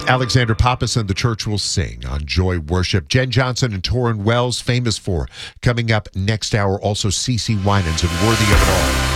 Alexander Pappas and the Church Will Sing on Joy Worship. Jen Johnson and Torrin Wells, famous for. Coming up next hour, also CeCe Winans and Worthy of It All.